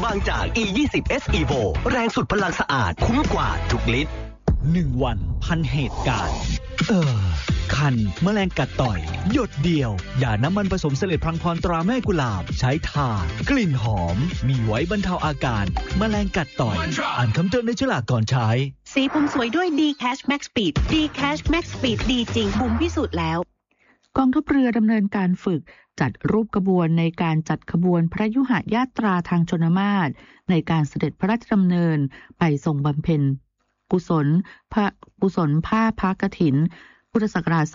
บางจาก E20 S Evo แรงสุดพลังสะอาดคุ้มกว่าทุกลิตร 1 วันพันเหตุการณ์คันแมลงกัดต่อยหยดเดียวอย่าน้ำมันผสมเสลดพลังพรตราแม่กุหลาบใช้ทากลิ่นหอมมีไว้บรรเทาอาการแมลงกัดต่อยอ่านคำเตือนในฉลากก่อนใช้สีผมสวยด้วย D-Cash Max Speed D-Cash Max Speed ดีจริงบุ๋มพิสูจน์แล้วกองทัพเรือดำเนินการฝึกจัดรูปขบวนในการจัดขบวนพระยุหญาตราทางชนมาศในการเสด็จพระราชดำเนินไปทรงบำเพ็ญกุศลผ้าพระกฐินพุทธศักราช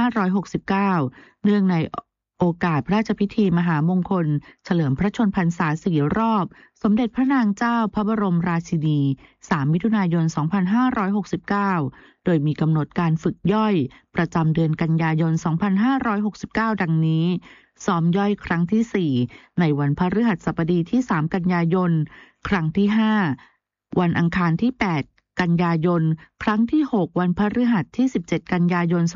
2569 เนื่องในโอกาสพระราชพิธีมหามงคลเฉลิมพระชนพรรษา4 รอบสมเด็จพระนางเจ้าพระบรมราชินี 3 มิถุนายน 2569 โดยมีกำหนดการฝึกย่อยประจำเดือนกันยายน 2569 ดังนี้ซ้อมย่อยครั้งที่ 4 ในวันพฤหัสบดีที่ 3 กันยายน ครั้งที่ 5 วันอังคารที่ 8 กันยายนครั้งที่ 6 วันพฤหัสที่ 17 กันยายน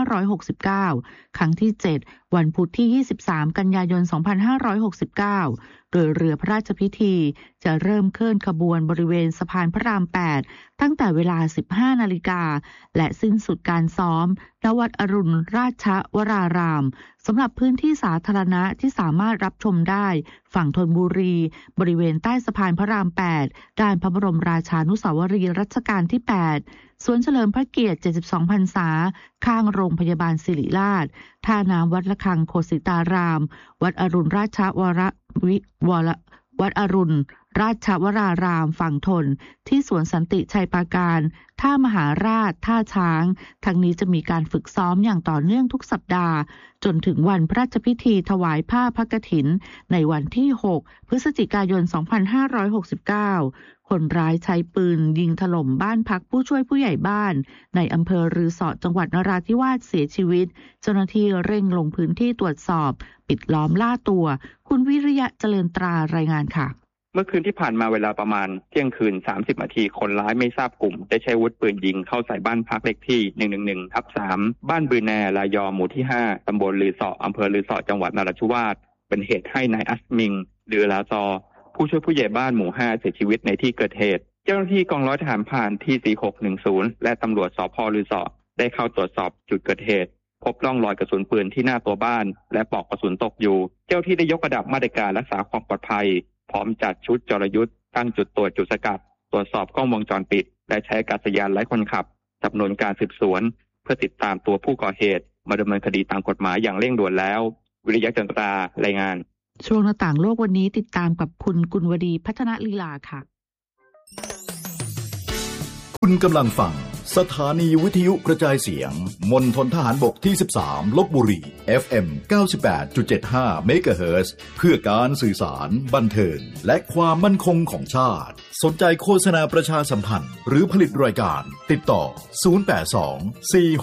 2569 ครั้งที่ 7 วันพุธที่ 23 กันยายน 2569 โดยเรือพระราชพิธีจะเริ่มเคลื่อนขบวนบริเวณสะพานพระราม 8 ตั้งแต่เวลา 15 นาฬิกาและสิ้นสุดการซ้อมณวัดอรุณราชวรารามสำหรับพื้นที่สาธารณะที่สามารถรับชมได้ฝั่งธนบุรีบริเวณใต้สะพานพระราม 8 ด้านพระบรมราชานุสาวรีย์รัชกาลที่ 8 สวนเฉลิมพระเกียรติ 72 พรรษาข้างโรงพยาบาลศิริราชท่าน้ำวัดระฆังโคสิตารามวัดอรุณราชวัดอรุณราชวรารามฝั่งธนที่สวนสันติชัยปราการท่ามหาราชท่าช้างทั้งนี้จะมีการฝึกซ้อมอย่างต่อเนื่องทุกสัปดาห์จนถึงวันพระราชพิธีถวายผ้าพระกฐินในวันที่ 6 พฤศจิกายน 2569 คนร้ายใช้ปืนยิงถล่มบ้านพักผู้ช่วยผู้ใหญ่บ้านในอำเภอรือสอจังหวัดนราธิวาสเสียชีวิตเจ้าหน้าที่เร่งลงพื้นที่ตรวจสอบปิดล้อมล่าตัวคุณวิริยะเจริญตรารายงานค่ะเมื่อคืนที่ผ่านมาเวลาประมาณเที่ยงคืน30 นาทีคนร้ายไม่ทราบกลุ่มได้ใช้อาวุธปืนยิงเข้าใส่บ้านพักเลขที่ 111/3 บ้านบือแนรายอหมู่ที่ 5 ตำบลลือเสาะอำเภอลือเสาะจังหวัดนราธิวาสเป็นเหตุให้นายอัสมิงหรือลาซอผู้ช่วยผู้ใหญ่บ้านหมู่ 5 เสียชีวิตในที่เกิดเหตุเจ้าหน้าที่กองร้อยทหารผ่านที่ 4610 และตำรวจสภ.ลือเสาะได้เข้าตรวจสอบจุดเกิดเหตุพบร่องรอยกระสุนปืนที่หน้าตัวบ้านและปลอกกระสุนตกอยู่เจ้าที่ได้ยกระดับมาตรการรักษาความปลอดภัยพร้อมจัดชุดจรยุทธ์ตั้งจุดตรวจจุดสกัดตรวจสอบกล้องวงจรปิดและใช้อากาศยานไร้คนขับดำเนินการสืบสวนเพื่อติดตามตัวผู้ก่อเหตุมาดำเนินคดีตามกฎหมายอย่างเร่งด่วนแล้ววิริยะจันตรารายงานช่วงหน้าต่างโลกวันนี้ติดตามกับคุณกุลวดีพัฒนลีลาค่ะคุณกำลังฟังสถานีวิทยุกระจายเสียงมณฑลทหารบกที่ 13 ลพบุรี FM 98.75 เมกะเฮิรตซ์เพื่อการสื่อสารบันเทิงและความมั่นคงของชาติสนใจโฆษณาประชาสัมพันธ์หรือผลิตรายการติดต่อ082 4